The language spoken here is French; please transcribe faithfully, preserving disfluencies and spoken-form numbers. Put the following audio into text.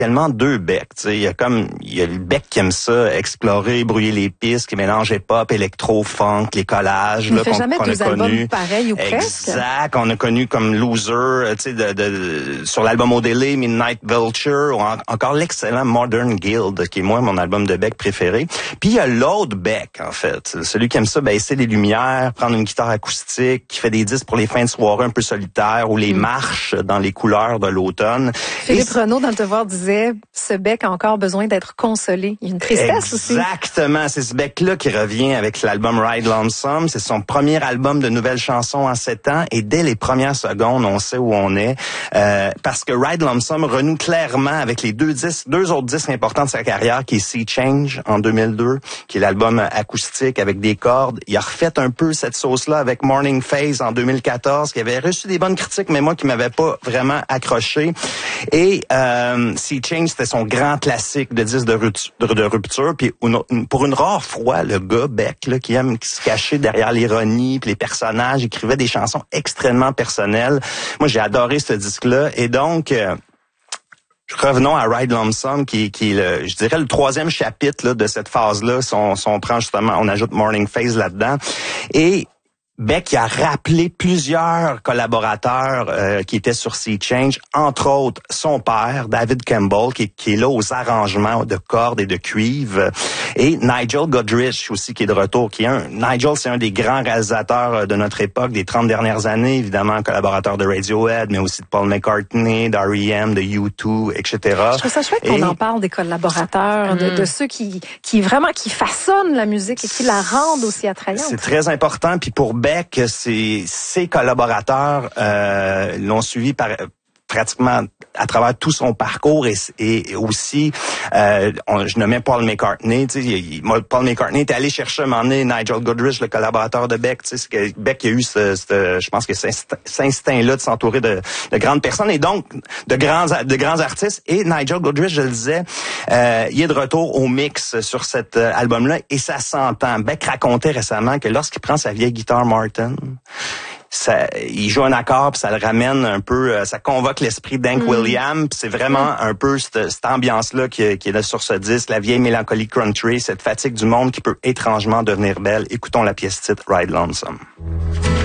tellement deux Beck, tu sais, il y a comme il y a le Beck qui aime ça, explorer, brouiller les pistes, qui mélange hip-hop, électro, funk, les collages il là fait qu'on, jamais qu'on deux a albums connus. pareils ou presque. Exact, on a connu comme Loser, tu sais, de, de, sur l'album Odelay, Midnight Vulture, ou en, encore l'excellent Modern Guild, qui est moi mon album de Beck préféré. Puis il y a l'autre Beck, en fait, celui qui aime ça baisser les lumières, prendre une guitare acoustique, qui fait des disques pour les fins de soirée un peu solitaires ou les mm. marches dans les couleurs de l'automne. Philippe Et Renaud, dans le Devoir, disait « Ce Beck a encore besoin d'être consolé ». Il y a une tristesse aussi. Exactement. C'est ce Beck-là qui revient avec l'album Ride Lonesome. C'est son premier album de nouvelles chansons en sept ans. Et dès les premières secondes, on sait où on est. Euh, parce que Ride Lonesome renoue clairement avec les deux disques, deux autres disques importants de sa carrière, qui est Sea Change en deux mille deux, qui est l'album acoustique avec des cordes. Il a refait un peu cette sauce-là avec Morning Phase en deux mille quatorze, qui avait reçu des bonnes critiques, mais moi qui m'avais pas vraiment accroché. Et euh, Sea Change, c'était son grand classique de disque de rupture. De rupture. Puis une, pour une rare fois, le gars Beck, là, qui aime se cacher derrière l'ironie, puis les personnages, écrivait des chansons extrêmement personnelles. Moi, j'ai adoré ce disque-là. Et donc, euh, revenons à Ride Lonesome, qui, qui est, le, je dirais, le troisième chapitre là, de cette phase-là. Si on, si on prend justement, on ajoute Morning Phase là-dedans. Et Beck a rappelé plusieurs collaborateurs euh, qui étaient sur Sea Change, entre autres son père, David Campbell, qui, qui est là aux arrangements de cordes et de cuivre, et Nigel Godrich aussi, qui est de retour. Qui est un, Nigel, c'est un des grands réalisateurs de notre époque, des trente dernières années, évidemment, collaborateur de Radiohead, mais aussi de Paul McCartney, d'R E M, de U deux, et cetera. Je trouve ça chouette et... qu'on en parle des collaborateurs, mm. de, de ceux qui, qui vraiment qui façonnent la musique et qui la rendent aussi attrayante. C'est très important, puis pour Beck, que ses, ses collaborateurs euh, l'ont suivi par pratiquement à travers tout son parcours et, et aussi, euh, on, je nommais Paul McCartney, tu sais, il, Paul McCartney était allé chercher à un moment donné Nigel Godrich, le collaborateur de Beck, tu sais, que Beck a eu ce, ce, je pense que cet instinct-là de s'entourer de, de grandes personnes et donc de grands, de grands artistes. Et Nigel Godrich, je le disais, euh, il est de retour au mix sur cet euh, album-là et ça s'entend. Beck racontait récemment que lorsqu'il prend sa vieille guitare Martin, ça, il joue un accord, puis ça le ramène un peu, ça convoque l'esprit d'Hank mm. Williams, puis c'est vraiment mm. un peu cette, cette ambiance-là qui, qui est là sur ce disque, la vieille mélancolie country, cette fatigue du monde qui peut étrangement devenir belle. Écoutons la pièce titre Ride Lonesome.